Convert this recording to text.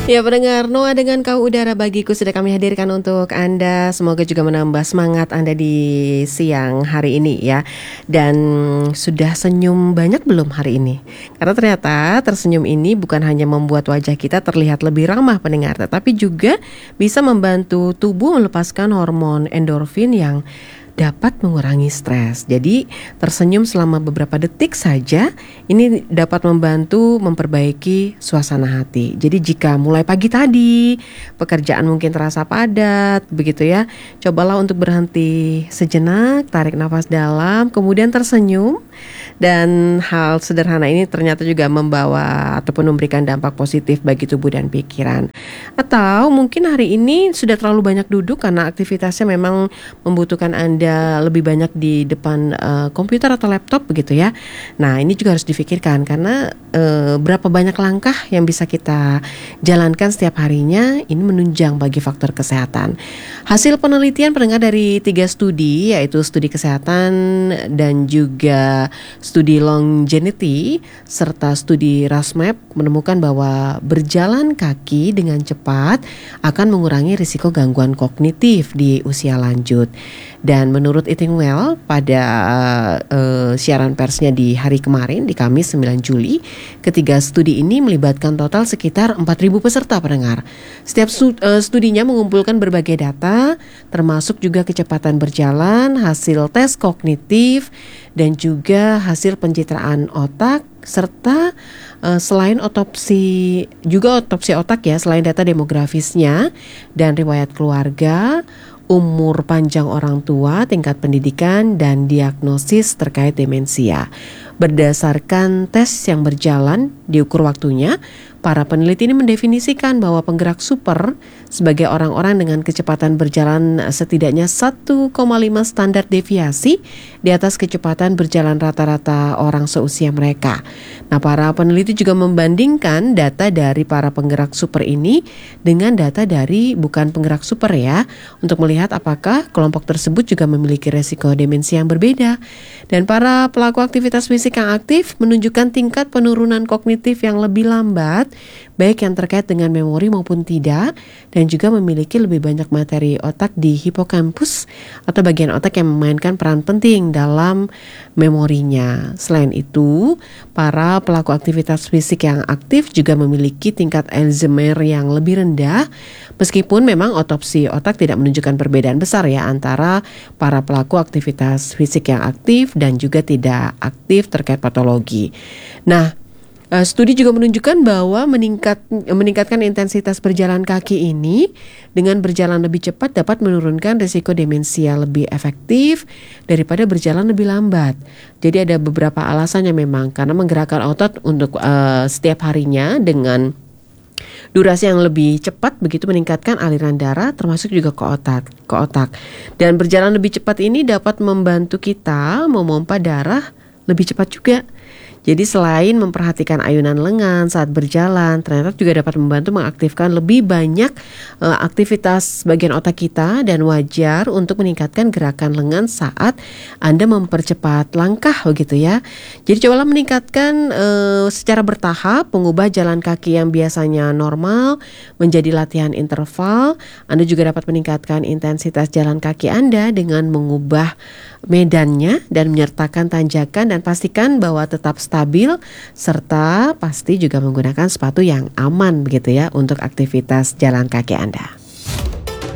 Ya pendengar, Noah dengan Kau Udara Bagiku sudah kami hadirkan untuk Anda. Semoga juga menambah semangat Anda di siang hari ini ya. Dan sudah senyum banyak belum hari ini? Karena ternyata tersenyum ini bukan hanya membuat wajah kita terlihat lebih ramah pendengar, tetapi juga bisa membantu tubuh melepaskan hormon endorfin yang dapat mengurangi stres. Jadi tersenyum selama beberapa detik saja ini dapat membantu memperbaiki suasana hati. Jadi jika mulai pagi tadi pekerjaan mungkin terasa padat begitu ya, cobalah untuk berhenti sejenak, tarik nafas dalam, kemudian tersenyum. Dan hal sederhana ini ternyata juga membawa ataupun memberikan dampak positif bagi tubuh dan pikiran. Atau mungkin hari ini sudah terlalu banyak duduk karena aktivitasnya memang membutuhkan Anda lebih banyak di depan komputer atau laptop begitu ya. Nah ini juga harus difikirkan karena berapa banyak langkah yang bisa kita jalankan setiap harinya ini menunjang bagi faktor kesehatan. Hasil penelitian pendengar dari 3 studi, yaitu studi kesehatan dan juga studi longevity serta studi RASMAP menemukan bahwa berjalan kaki dengan cepat akan mengurangi risiko gangguan kognitif di usia lanjut. Dan menurut Eating Well pada siaran persnya di hari kemarin di Kamis 9 Juli, ketiga studi ini melibatkan total sekitar 4.000 peserta pendengar. Setiap studinya mengumpulkan berbagai data termasuk juga kecepatan berjalan, hasil tes kognitif dan juga hasil pencitraan otak serta selain otopsi otak ya, selain data demografisnya dan riwayat keluarga, umur panjang orang tua, tingkat pendidikan, dan diagnosis terkait demensia. Berdasarkan tes yang berjalan diukur waktunya, para peneliti ini mendefinisikan bahwa penggerak super sebagai orang-orang dengan kecepatan berjalan setidaknya 1,5 standar deviasi di atas kecepatan berjalan rata-rata orang seusia mereka. Nah, para peneliti juga membandingkan data dari para penggerak super ini dengan data dari bukan penggerak super ya, untuk melihat apakah kelompok tersebut juga memiliki resiko demensia yang berbeda. Dan para pelaku aktivitas fisik yang aktif menunjukkan tingkat penurunan kognitif yang lebih lambat, baik yang terkait dengan memori maupun tidak, dan juga memiliki lebih banyak materi otak di hipokampus atau bagian otak yang memainkan peran penting dalam memorinya. Selain itu, para pelaku aktivitas fisik yang aktif juga memiliki tingkat Alzheimer yang lebih rendah, meskipun memang otopsi otak tidak menunjukkan perbedaan besar ya antara para pelaku aktivitas fisik yang aktif dan juga tidak aktif terkait patologi. Nah, studi juga menunjukkan bahwa meningkatkan intensitas berjalan kaki ini dengan berjalan lebih cepat dapat menurunkan risiko demensia lebih efektif daripada berjalan lebih lambat. Jadi ada beberapa alasannya memang, karena menggerakkan otot untuk setiap harinya dengan durasi yang lebih cepat begitu meningkatkan aliran darah termasuk juga ke otak. Dan berjalan lebih cepat ini dapat membantu kita memompa darah lebih cepat juga. Jadi selain memperhatikan ayunan lengan saat berjalan, ternyata juga dapat membantu mengaktifkan lebih banyak aktivitas bagian otak kita, dan wajar untuk meningkatkan gerakan lengan saat Anda mempercepat langkah begitu ya. Jadi cobalah meningkatkan secara bertahap, mengubah jalan kaki yang biasanya normal menjadi latihan interval. Anda juga dapat meningkatkan intensitas jalan kaki Anda dengan mengubah medannya dan menyertakan tanjakan, dan pastikan bahwa tetap stabil serta pasti juga menggunakan sepatu yang aman begitu ya untuk aktivitas jalan kaki Anda.